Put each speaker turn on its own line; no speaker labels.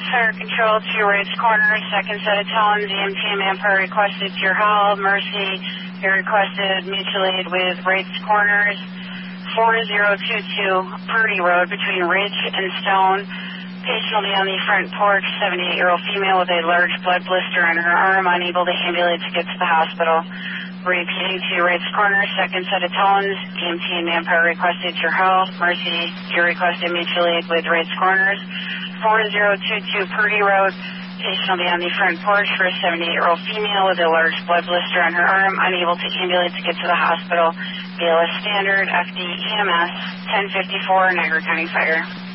Fire Control to Ridge Corner, second set of tones, EMT and Manpower requested to your help. Mercy, you requested mutual aid with Ridge Corners, 4022 Purdy Road between Ridge and Stone. Patient will be on the front porch, 78-year-old female with a large blood blister on her arm, unable to ambulate to get to the hospital. Repeating to Ridge Corner, second set of tones, EMT and Manpower requested your help. Mercy, you requested mutual aid with Ridge Corners, 4022 Purdy Road. Patient will be on the front porch for a 78-year-old female with a large blood blister on her arm, unable to ambulate to get to the hospital. BLS Standard, FD EMS, 1054, Niagara County Fire.